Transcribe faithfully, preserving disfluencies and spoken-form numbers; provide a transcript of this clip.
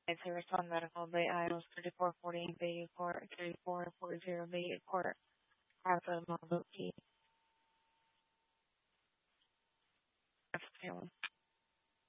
to respond medical bay items thirty-four forty Bay Court, thirty-four forty Bay Court, Alpha Maluki.